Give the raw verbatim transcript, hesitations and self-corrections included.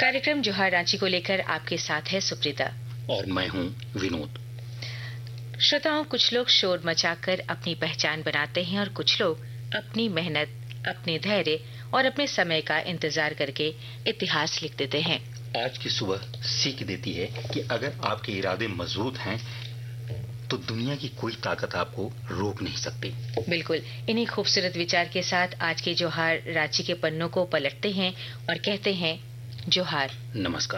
कार्यक्रम जोहार रांची को लेकर आपके साथ है सुप्रीता और मैं हूं विनोद। श्रोताओं, कुछ लोग शोर मचाकर अपनी पहचान बनाते हैं और कुछ लोग अपनी मेहनत, अपने धैर्य और अपने समय का इंतजार करके इतिहास लिख देते हैं। आज की सुबह सीख देती है कि अगर आपके इरादे मजबूत हैं तो दुनिया की कोई ताकत आपको रोक नहीं सकती। बिल्कुल, इन्हीं खूबसूरत विचार के साथ आज के जोहार रांची के पन्नों को पलटते हैं और कहते हैं जोहार। नमस्कार।